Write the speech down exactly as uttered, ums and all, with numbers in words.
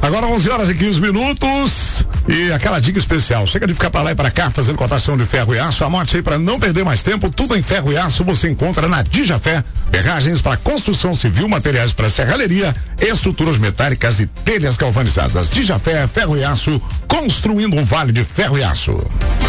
Agora onze horas e quinze minutos e aquela dica especial. Chega de ficar pra lá e pra cá fazendo cotação de ferro e aço. Anote aí pra não perder mais tempo. Tudo em ferro e aço você encontra na Dijafé. Ferragens para construção civil, materiais para serralheria, estruturas metálicas e telhas galvanizadas. Dijafé, ferro e aço, construindo um vale de ferro e aço.